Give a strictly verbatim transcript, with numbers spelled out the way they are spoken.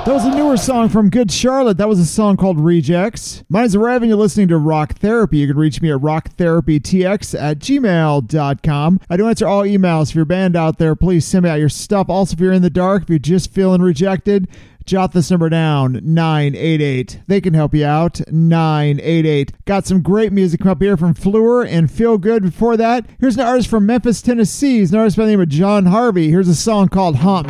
That was a newer song from Good Charlotte. That was a song called Rejects. My name is Rev, and you're listening to Rock Therapy. You can reach me at rock therapy t x at gmail dot com. I do answer all emails. If you're a band out there, please send me out your stuff. Also, if you're in the dark, if you're just feeling rejected, jot this number down, nine eight eight. They can help you out, nine eight eight. Got some great music come up here from Fleur and Feel Good. Before that, here's an artist from Memphis, Tennessee. He's an artist by the name of John Harvey. Here's a song called Haunt.